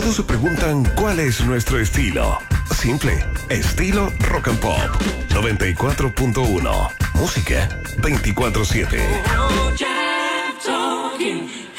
Todos se preguntan cuál es nuestro estilo. Simple, estilo rock and pop. 94.1. Música 24/7.